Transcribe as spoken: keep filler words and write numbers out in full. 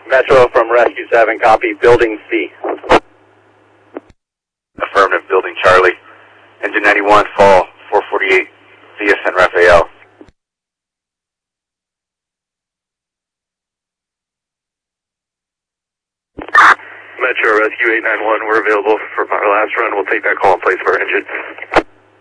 Metro from Rescue seven, copy, building C. Affirmative, building Charlie. Engine ninety-one, fall, four forty-eight via San Rafael. Metro Rescue eight nine one, we're available for our last run. We'll take that call in place of our engine.